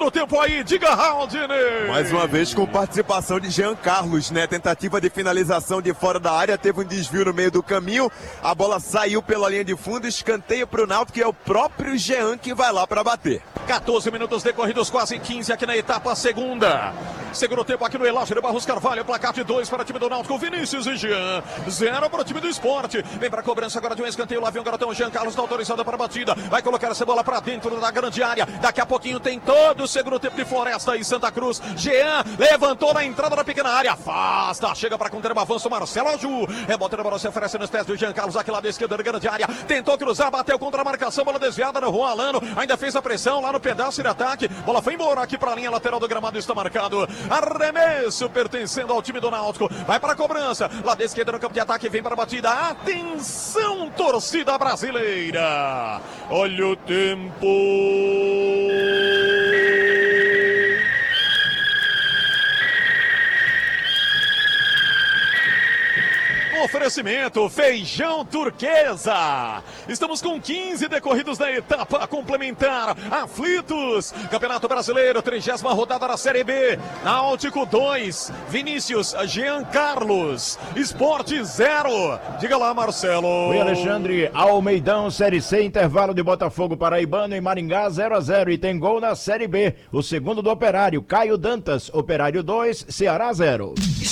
segundo tempo aí, diga Haldner. Mais uma vez com participação de Jean Carlos, né? Tentativa de finalização de fora da área, teve um desvio no meio do caminho, a bola saiu pela linha de fundo, escanteio para o Náutico, que é o próprio Jean que vai lá para bater. 14 minutos decorridos, quase 15 aqui na etapa segunda. Segundo tempo aqui no Elágio de Barros Carvalho, placar de 2 para o time do Náutico, Vinícius e Jean, 0 para o time do Sport. Vem para a cobrança agora de um escanteio, lá vem o garotão Jean Carlos, está autorizado para a batida, vai colocar essa bola para dentro da grande área, daqui a pouquinho tem todo o segundo tempo de Floresta e Santa Cruz. Jean levantou na entrada da pequena área, afasta, chega para conter o avanço, Marcelo Aju, rebota na bola, se oferece nos pés do Jean Carlos, aqui lá da esquerda da grande área, tentou cruzar, bateu contra a marcação, bola desviada no Juan Alano, ainda fez a pressão lá no pedaço de ataque, bola foi embora aqui para a linha lateral do gramado, está marcado, arremesso pertencendo ao time do Náutico, vai para a cobrança, lá da esquerda no campo de ataque, vem para a batida, atenção torcida brasileira, olha o tempo. Oferecimento Feijão Turquesa. Estamos com 15 decorridos da etapa complementar. Aflitos, Campeonato Brasileiro, 30ª rodada da Série B. Náutico 2, Vinícius, Jean Carlos, Sport 0. Diga lá, Marcelo. Oi, Alexandre. Almeidão, Série C, intervalo de Botafogo Paraibano em Maringá, 0-0. E tem gol na Série B. O segundo do Operário, Caio Dantas. Operário 2, Ceará 0.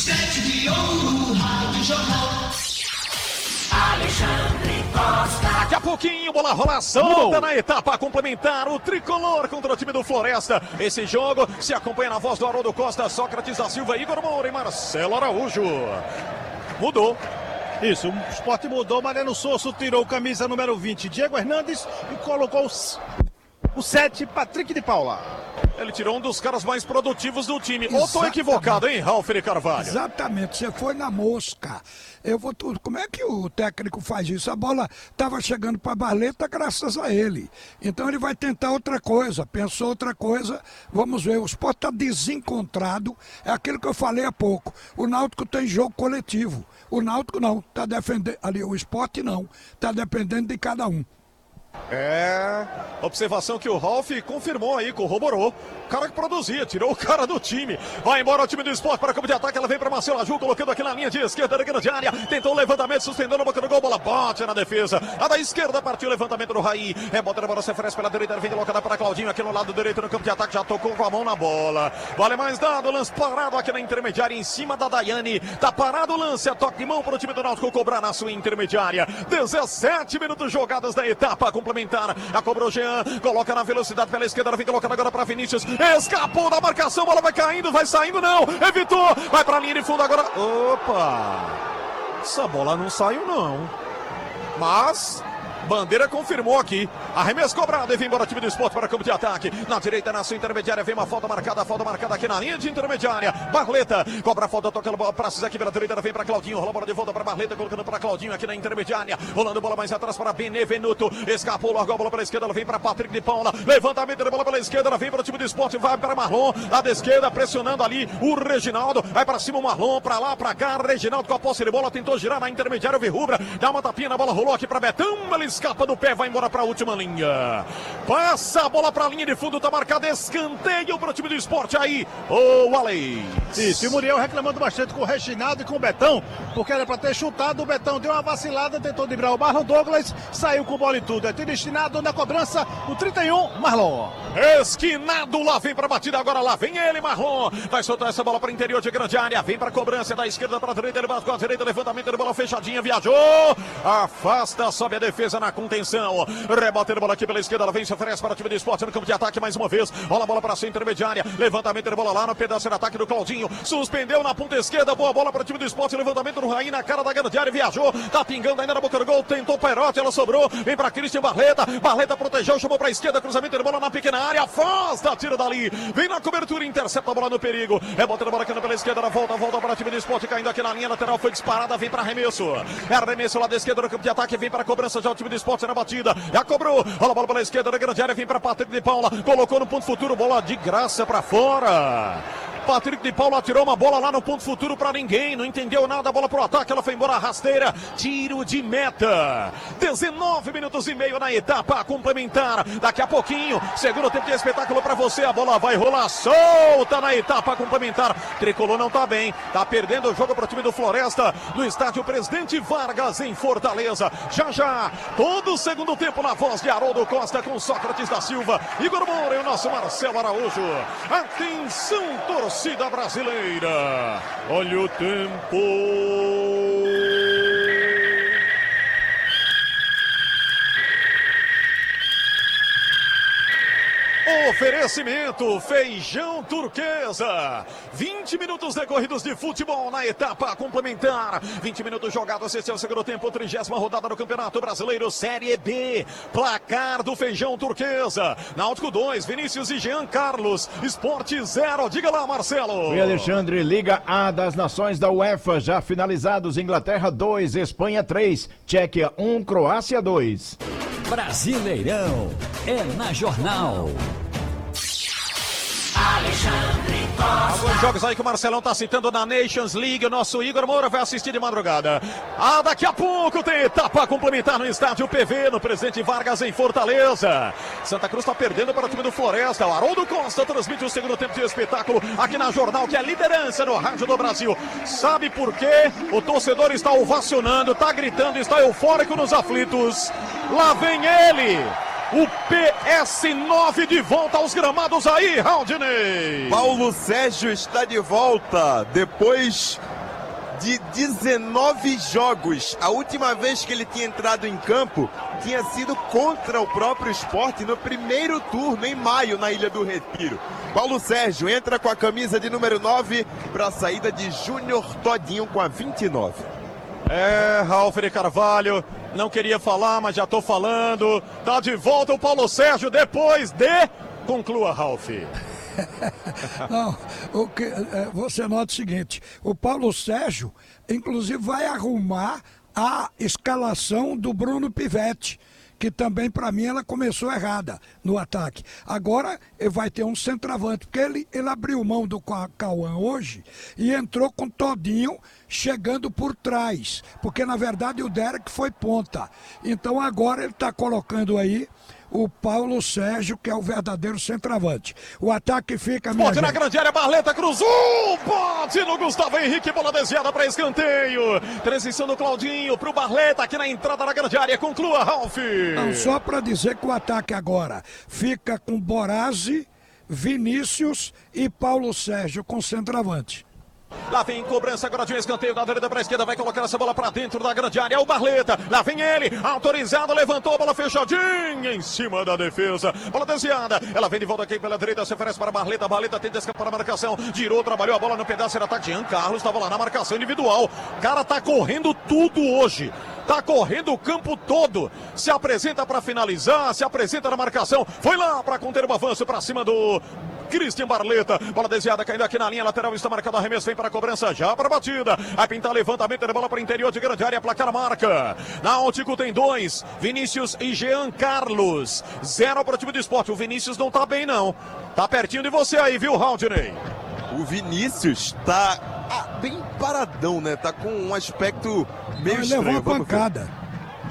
Alexandre Costa. Daqui a pouquinho, bola rola solta na etapa complementar, o tricolor contra o time do Floresta. Esse jogo se acompanha na voz do Haroldo Costa, Sócrates da Silva, Igor Moura e Marcelo Araújo. Mudou. Isso, o Sport mudou, Mariano Sosso tirou camisa número 20, Diego Hernandes, e colocou o 7, Patrick de Paula. Ele tirou um dos caras mais produtivos do time. Ou tô equivocado, hein, Ralf de Carvalho? Exatamente, você foi na mosca. Como é que o técnico faz isso? A bola estava chegando para a Barleta graças a ele. Então ele vai tentar outra coisa, pensou outra coisa. Vamos ver, o Sport está desencontrado. É aquilo que eu falei há pouco. O Náutico tem jogo coletivo. O Náutico não, está defendendo. Ali, o Sport não, está dependendo de cada um. Observação que o Ralf confirmou aí, corroborou. O cara que produzia, tirou o cara do time. Vai embora o time do Sport para o campo de ataque. Ela vem para Marcelo Aju, colocando aqui na linha de esquerda da grande área. Tentou o levantamento, suspendendo a boca do gol. Bola bate na defesa. A da esquerda partiu o levantamento do Raí. Rebota na bola, se oferece pela direita. Vem colocada para Claudinho aqui no lado direito no campo de ataque. Já tocou com a mão na bola. Vale mais dado, lance parado aqui na intermediária em cima da Daiane. Tá parado o lance, a toque de mão para o time do Náutico cobrar na sua intermediária. 17 minutos jogadas da etapa complementar. A cobrou Jean, coloca na velocidade pela esquerda, vem colocando agora para Vinícius. Escapou da marcação, bola vai caindo, vai saindo, não. Evitou, vai para a linha de fundo agora. Opa! Essa bola não saiu, não. Mas bandeira confirmou aqui. Arremesso cobrado e vem embora o time do Sport para o campo de ataque. Na direita, na sua intermediária, vem uma falta marcada aqui na linha de intermediária. Barleta cobra a falta, toca a bola para aqui pela direita, vem para Claudinho, rola a bola de volta para Barleta, colocando para Claudinho aqui na intermediária. Rolando a bola mais atrás para Benevenuto. Escapou, largou a bola pela esquerda, ela vem para Patrick de Paula. Levantamento da bola pela esquerda, ela vem para o time do Sport, vai para Marlon. Lá da esquerda, pressionando ali o Reginaldo. Vai para cima o Marlon, para lá, para cá. Reginaldo com a posse de bola, tentou girar na intermediária, o Verrubra. Dá uma tapinha na bola, rolou aqui para Betão. Ele escapa do pé, vai embora para a última linha. Passa a bola para a linha de fundo, tá marcado escanteio para o time do Sport aí, o Alex. Isso, e o Muriel reclamando bastante com o Reginaldo e com o Betão, porque era para ter chutado, o Betão deu uma vacilada, tentou driblar o Marlon Douglas, saiu com bola e tudo. É destinado na cobrança, o 31, Marlon. Esquinado, lá vem para a batida, agora lá vem ele, Marlon. Vai soltar essa bola para o interior de grande área, vem para a cobrança da esquerda para a direita, ele bate com a direita, levantamento de bola fechadinha, viajou, afasta, sobe a defesa na contenção. Rebatendo a bola aqui pela esquerda, ela vem, se oferece para o time do Sport no campo de ataque mais uma vez. Rola a bola para a sua intermediária, levantamento de bola lá no pedaço de ataque do Claudinho. Suspendeu na ponta esquerda, boa bola para o time do Sport, levantamento do Raí na cara da grande área, viajou, tá pingando ainda na boca do gol, tentou Perotti, ela sobrou, vem para Christian Barleta, Barleta protegeu, chamou para a esquerda, cruzamento de bola na pequena área, afasta, tira dali, vem na cobertura, intercepta a bola no perigo, rebota a bola caindo pela esquerda, ela volta para o time do Sport, caindo aqui na linha lateral, foi disparada, vem para arremesso, arremesso lá da esquerda no campo de ataque, vem para a cobrança já o time do Sport na batida, já cobrou, rola a bola pela esquerda da grande área, vem para Patrick de Paula, colocou no ponto futuro, bola de graça para fora. Patrick de Paula tirou uma bola lá no ponto futuro pra ninguém, não entendeu nada, a bola pro ataque, ela foi embora rasteira, tiro de meta. 19 minutos e meio na etapa complementar. Daqui a pouquinho, segundo tempo de espetáculo pra você, a bola vai rolar solta na etapa complementar. Tricolor não tá bem, tá perdendo o jogo pro time do Floresta, no estádio Presidente Vargas em Fortaleza. Já, todo o segundo tempo na voz de Haroldo Costa com Sócrates da Silva, Igor Moura e o nosso Marcelo Araújo. Atenção, torcida brasileira, olha o tempo. Oferecimento Feijão Turquesa. 20 minutos decorridos de futebol na etapa complementar. 20 minutos jogados, esse é o segundo tempo, 30ª rodada do Campeonato Brasileiro Série B. Placar do Feijão Turquesa. Náutico 2, Vinícius e Jean Carlos. Sport 0. Diga lá, Marcelo. E Alexandre, Liga A das Nações da UEFA já finalizados. Inglaterra 2, Espanha 3, Tchequia 1, Croácia 2. Brasileirão é na Jornal. Alexandre Costa. Alguns jogos aí que o Marcelão tá citando na Nations League. O nosso Igor Moura vai assistir de madrugada. Daqui a pouco tem etapa complementar no estádio PV, no Presidente Vargas em Fortaleza. Santa Cruz tá perdendo para o time do Floresta. O Haroldo Costa transmite o segundo tempo de espetáculo aqui na Jornal, que é a liderança no rádio do Brasil. Sabe por quê? O torcedor está ovacionando, tá gritando, está eufórico nos aflitos. Lá vem ele! O PS9 de volta aos gramados aí, Raudinei. Paulo Sérgio está de volta depois de 19 jogos. A última vez que ele tinha entrado em campo tinha sido contra o próprio Sport no primeiro turno, em maio, na Ilha do Retiro. Paulo Sérgio entra com a camisa de número 9 para a saída de Júnior Todinho com a 29. Ralf de Carvalho, não queria falar, mas já tô falando. Tá de volta o Paulo Sérgio depois de... Conclua, Ralf. Não, você nota o seguinte, o Paulo Sérgio, inclusive, vai arrumar a escalação do Bruno Pivetti, que também, para mim, ela começou errada no ataque. Agora vai ter um centroavante, porque ele abriu mão do Cauã hoje e entrou com Todinho chegando por trás, porque, na verdade, o Derek foi ponta. Então, agora ele está colocando aí o Paulo Sérgio, que é o verdadeiro centroavante. O ataque fica... Pode na grande área, Barleta cruzou, pode no Gustavo Henrique, bola desviada para escanteio. Transição do Claudinho para o Barleta aqui na entrada da grande área. Conclua, Ralf. Não, só para dizer que o ataque agora fica com Borazzi, Vinícius e Paulo Sérgio com centroavante. Lá vem cobrança agora de um escanteio da direita para a esquerda, vai colocar essa bola para dentro da grande área, é o Barleta, lá vem ele, autorizado, levantou a bola fechadinha em cima da defesa, bola desviada, ela vem de volta aqui pela direita, se oferece para Barleta, Barleta tenta escapar da marcação, girou, trabalhou a bola no pedaço, era ataque, Jean Carlos estava lá na marcação individual, cara tá correndo tudo hoje. Tá correndo o campo todo, se apresenta para finalizar, se apresenta na marcação, foi lá para conter o avanço para cima do Christian Barleta, bola desviada caindo aqui na linha lateral, está marcado arremesso, vem para a cobrança, já para a batida, vai pintar levantamento de bola para o interior de grande área, placar marca, Náutico tem 2, Vinícius e Jean Carlos, 0 para o time do Sport, o Vinícius não tá bem não, tá pertinho de você aí, viu, Raudinei? O Vinícius tá bem paradão, né? Tá com um aspecto meio estranho. Levou uma pancada.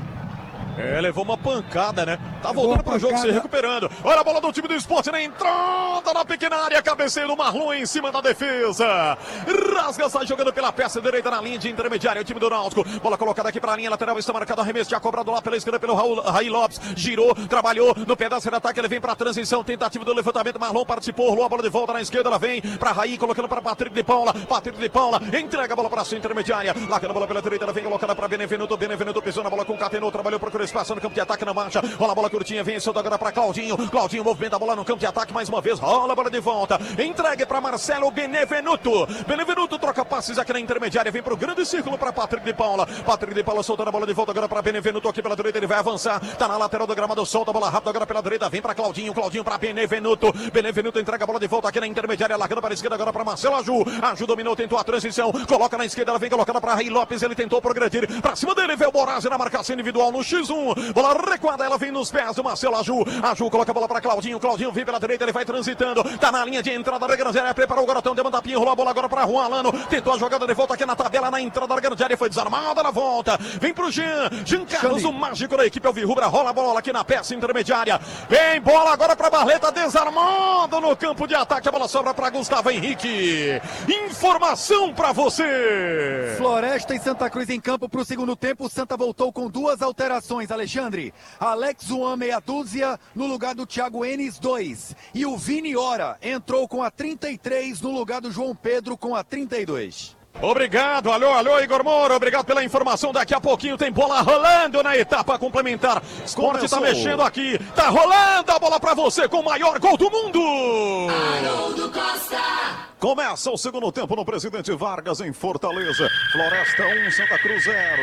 Levou uma pancada, né? Tá voltando pro jogo, se recuperando. Olha a bola do time do Sport na entrada na pequena área. Cabeceio do Marlon em cima da defesa. Rasga, sai jogando pela peça direita na linha de intermediária. O time do Náutico. Bola colocada aqui pra linha lateral. Está marcado arremesso. Já cobrado lá pela esquerda pelo Raí Lopes. Girou, trabalhou no pedaço de ataque. Ele vem pra transição. Tentativa do levantamento. Marlon participou. Rolou a bola de volta na esquerda. Ela vem pra Raí, colocando para Patrick de Paula. Patrick de Paula entrega a bola pra sua intermediária. Largando a bola pela direita. Ela vem colocada pra Benevenuto. Benevenuto pisou na bola, concatenou. Trabalhou, procurou espaço no campo de ataque na marcha. Rola a bola curtinha, vem solta agora para Claudinho. Claudinho movimenta a bola no campo de ataque mais uma vez. Rola a bola de volta. Entregue para Marcelo Benevenuto. Benevenuto troca passes aqui na intermediária. Vem pro grande círculo para Patrick de Paula. Patrick de Paula soltando a bola de volta agora para Benevenuto aqui pela direita. Ele vai avançar. Tá na lateral do gramado. Solta a bola rápido agora pela direita. Vem para Claudinho. Claudinho para Benevenuto. Benevenuto entrega a bola de volta aqui na intermediária. Largando para a esquerda agora para Marcelo Aju. Aju dominou, tentou a transição. Coloca na esquerda. Ela vem colocada para Raí Lopes. Ele tentou progredir. Para cima dele veio o Borazzi na marcação individual no X1. Bola recuada. Ela vem nos pés pés do Marcelo Aju. Aju coloca a bola para Claudinho. Claudinho vem pela direita, ele vai transitando. Tá na linha de entrada da grande área. Preparou o garotão, deu uma tapinha, rolou a bola agora para Juan Alano. Tentou a jogada de volta aqui na tabela, na entrada da grande área. Foi desarmada na volta. Vem pro Jean Carlos, o mágico da equipe alvirrubra. Rola a bola aqui na peça intermediária. Vem bola agora para Barleta, desarmado no campo de ataque. A bola sobra para Gustavo Henrique. Informação para você. Floresta e Santa Cruz em campo para o segundo tempo. O Santa voltou com 2 alterações, Alexandre. Alex Juan, meia dúzia, no lugar do Thiago Enes, 2. E o Vini Ora entrou com a 33 no lugar do João Pedro com a 32. Obrigado, alô, Igor Moura, obrigado pela informação. Daqui a pouquinho tem bola rolando na etapa complementar. Esporte tá mexendo aqui, tá rolando a bola pra você com o maior gol do mundo. Haroldo Costa. Começa o segundo tempo no Presidente Vargas em Fortaleza. Floresta 1, Santa Cruz 0.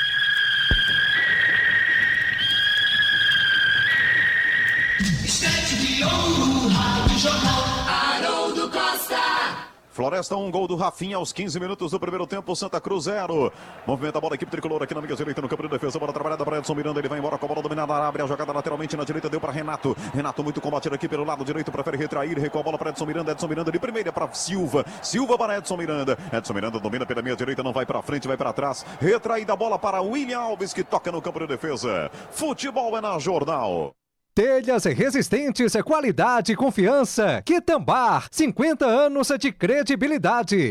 Estante de ouro, Rádio Jornal. Haroldo Costa. Floresta 1, gol do Rafinha aos 15 minutos do primeiro tempo, Santa Cruz 0. Movimenta a bola, equipe tricolor aqui na linha direita, no campo de defesa, bola trabalhada para Edson Miranda, ele vai embora com a bola dominada, abre a jogada lateralmente na direita, deu para Renato. Renato muito combatido aqui pelo lado direito, prefere retrair, recua a bola para Edson Miranda de primeira para Silva. Silva para Edson Miranda domina pela meia direita, não vai para frente, vai para trás. Retraída a bola para William Alves, que toca no campo de defesa. Futebol é na Jornal. Telhas resistentes, qualidade e confiança. Quitambar, 50 anos de credibilidade.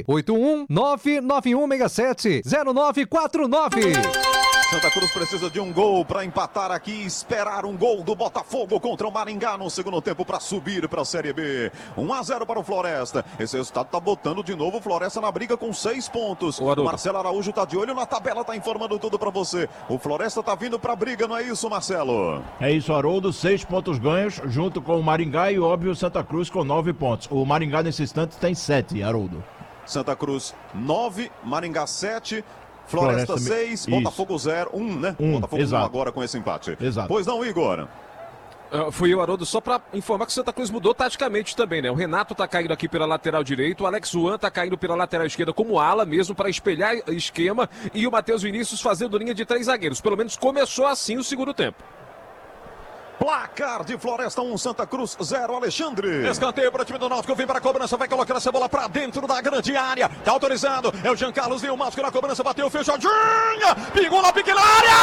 81991670949. Santa Cruz precisa de um gol para empatar aqui, esperar um gol do Botafogo contra o Maringá no segundo tempo para subir para a Série B. 1-0 para o Floresta. Esse resultado tá botando de novo o Floresta na briga com 6 pontos. O Marcelo Araújo tá de olho na tabela, tá informando tudo para você. O Floresta tá vindo para a briga, não é isso, Marcelo? É isso, Haroldo, 6 pontos ganhos, junto com o Maringá e, óbvio, Santa Cruz com 9 pontos. O Maringá, nesse instante, tem 7, Haroldo. Santa Cruz 9, Maringá 7, Floresta 6, Botafogo 0, 1, né? Botafogo 1 agora com esse empate. Exato. Pois não, Igor? Fui eu, Haroldo, só para informar que o Santa Cruz mudou taticamente também, né? O Renato tá caindo aqui pela lateral direito, o Alex Juan tá caindo pela lateral esquerda como ala mesmo para espelhar esquema e o Matheus Vinícius fazendo linha de 3 zagueiros. Pelo menos começou assim o segundo tempo. Placar de Floresta 1, Santa Cruz 0, Alexandre. Escanteio para o time do Náutico, vem para a cobrança, vai colocar essa bola para dentro da grande área. Tá autorizado, é o Jean Carlos, veio o Náutico na cobrança, bateu, fechadinha, pingou na pequena área.